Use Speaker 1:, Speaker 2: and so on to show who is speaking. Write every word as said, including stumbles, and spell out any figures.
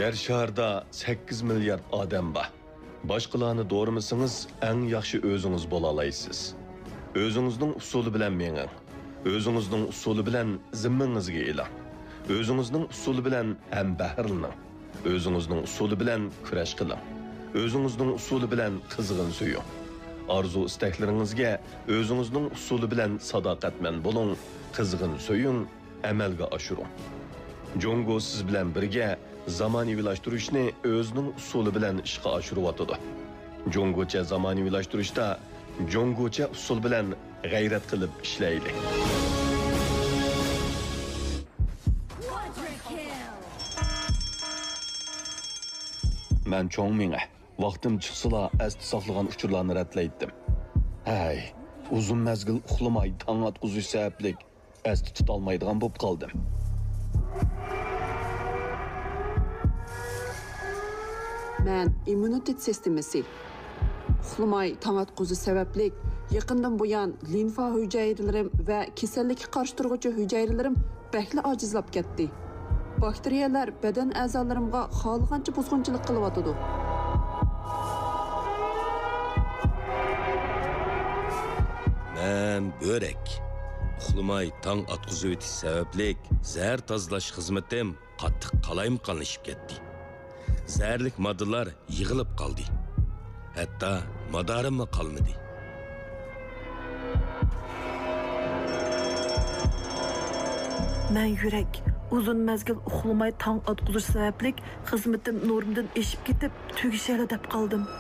Speaker 1: Yer şarda sakkiz milyard odam bor. Boshqalarni do'rimisingiz, eng yaxshi o'zingiz bo'la olasiz. O'zingizning usuli bilan menging. O'zingizning usuli bilan zimmangizga eling. O'zingizning usuli bilan ham bahrlaning. O'zingizning usuli bilan kurash qiling. O'zingizning usuli bilan qizg'in suying. Arzu istaklaringizga o'zingizning usuli bilan sadoqatman bo'ling, qizg'in suying, amalga oshiring. Jongo siz bilan birga zamonaviylashtirishni o'zining usuli bilan ishga oshiryotdi. Jongocha zamonaviylashtirishda jongocha usul bilan g'ayrat qilib ishlaylik. Men cho'ng menga vaqtim chiqsala asti saqlagan uchurlarni ratlaydim. Hay, uzun mezgil uxlamay tong atquzish sabablik asti tutolmaydigan bo'lib qoldim.
Speaker 2: Men immunitet sistemasi uxlamay tong atquzish sabablik yaqindan buyon limfa hujayralarim va kasallikka qarshi turuvchi hujayralarim bakli ojizlab ketdi. Bakteriyalar badan a'zolarimga xohlagancha buzg'unchilik qilyotdi.
Speaker 3: Men börek. Uxlamay tong atquzish o'tish sabablik zahar tozalash xizmatim qattiq qalayimqanlashib ketdi. Zərlik moddalar yığılıb qaldı. Hətta madarimmi qalmadı.
Speaker 4: Mən yürək, uzun məzgil uxlamay tong atquzish sabablik xizmatim normdan eşib ketib, tugishali deb qaldım.